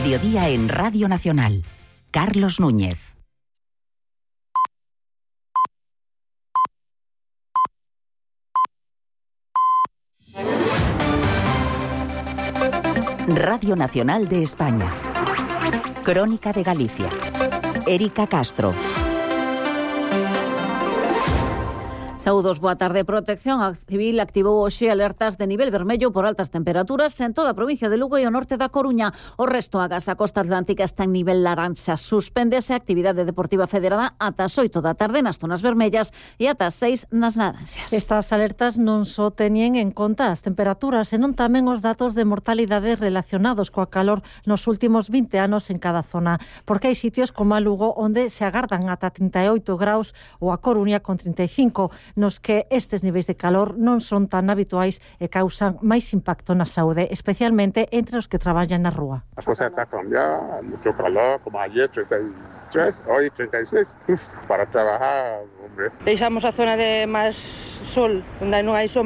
mediodía en Radio Nacional. Carlos Núñez. Radio Nacional de España. Crónica de Galicia. Érica Castro. Saúdos, boa tarde. Protección Civil activou hoxe alertas de nivel vermello por altas temperaturas en toda a provincia de Lugo e o norte da Coruña. O resto agás a costa atlántica está en nivel laranxa. Suspéndese a actividade deportiva federada ata as 8 da tarde nas zonas vermellas e ata as 6 nas laranxas. Estas alertas non só teñen en conta as temperaturas, senón tamén os datos de mortalidade relacionados coa calor nos últimos 20 anos en cada zona, porque hai sitios como a Lugo onde se agardan ata 38 graus ou a Coruña con 35, nos que estes niveis de calor non son tan habituais e causan máis impacto na saúde, especialmente entre os que traballan na rúa. As cosas están cambiando, mucho calor, como ayer 33, hoy 36. Para trabajar, hombre. Deixamos a zona de máis sol, onde non hai sombra.